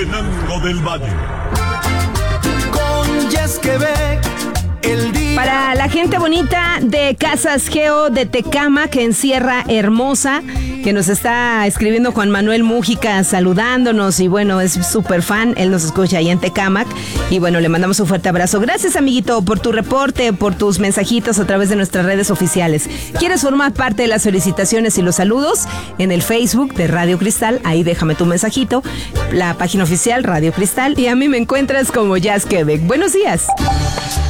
Tenango del Valle. Con Jess Quebec, el día. Para la gente bonita de Casas Geo de Tecámac, en Sierra Hermosa, que nos está escribiendo Juan Manuel Mújica saludándonos, y bueno, es súper fan, él nos escucha ahí en Tecámac, y bueno, le mandamos un fuerte abrazo. Gracias, amiguito, por tu reporte, por tus mensajitos a través de nuestras redes oficiales. ¿Quieres formar parte de las felicitaciones y los saludos? En el Facebook de Radio Cristal, ahí déjame tu mensajito, la página oficial Radio Cristal, y a mí me encuentras como Jazz Quebec. Buenos días.